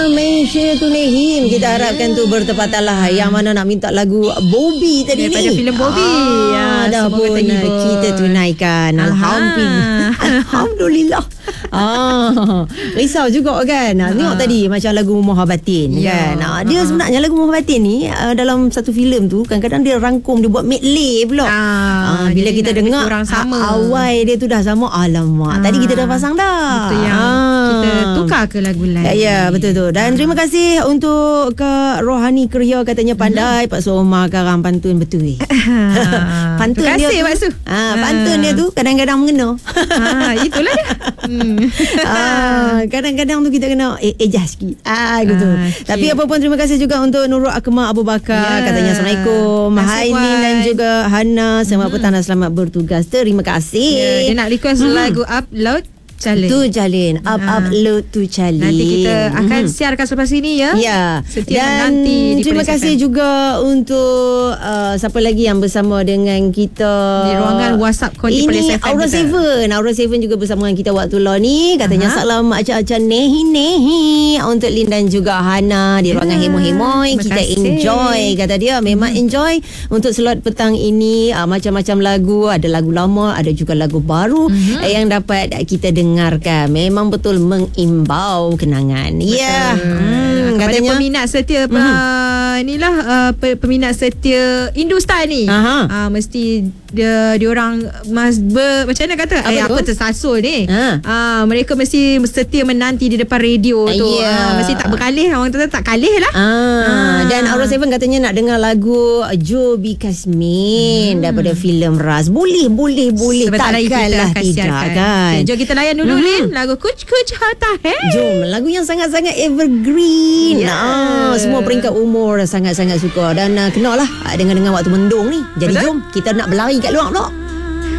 Malaysia Tunehim. Kita harapkan tu bertepatan lah. Yang mana nak minta lagu Bobby tadi daripada ni, filem Bobby. dah pun kita tunaikan. Alhamdulillah. Risau juga kan. Tengok tadi macam lagu Muhabbatin kan. Dia sebenarnya lagu Muhabbatin ni dalam satu filem tu kadang-kadang dia rangkum, dia buat medley pula. Bila kita dengar awal dia tu dah sama. Alamak, tadi kita dah pasang dah. Betul yang kita tukar ke lagu lain. Ya, betul tu. Dan terima kasih untuk Kak Rohani Kerja, katanya pandai. Pak Somar Karang pantun betul. Pantun terima kasih Pak Su. Pantun dia tu kadang-kadang mengena. Itulah dia. Kadang-kadang tu kita kena adjust sikit. Gitu. Tapi apa pun terima kasih juga untuk Nurul Akmal Abu Bakar. Katanya Assalamualaikum. Hai Nin dan juga Hana. Selamat petang dan selamat bertugas. Terima kasih. Dia nak request lagu Upload Challenge. Tu Jalin. Upload tu Challenge. Nanti kita akan siarkan selepas ini ya. Ya. Dan nanti terima kasih juga untuk siapa lagi yang bersama dengan kita di ruangan WhatsApp Konti Polis FM. Ini Aura Seven juga bersama dengan kita waktu lah ni. Katanya salam acak-acak nehi untuk Lin dan juga Hana di ruangan Hemoy. Kita enjoy, kata dia. Memang enjoy untuk slot petang ini. Macam-macam lagu. Ada lagu lama, ada juga lagu baru yang dapat kita dengarkan. Memang betul mengimbau kenangan. Ya. Kepada peminat setia inilah peminat setia Hindustan ni. Mesti diorang macam mana kata? Apa tersasul ni? Mereka mesti setia menanti di depan radio tu. Mesti tak berkalih. Orang kata tak kalih lah. Dan Aura Seven katanya nak dengar lagu Joby Kasmin daripada filem Ras. Boleh. Takkanlah tidak kan. Jom kita layan dulu Lin lagu Kuch Kuch Hata Hai. Jom, lagu yang sangat-sangat evergreen. Semua peringkat umur sangat-sangat suka. Dan kenalah dengan waktu mendung ni. Jadi jom kita nak berlari kat luar pula.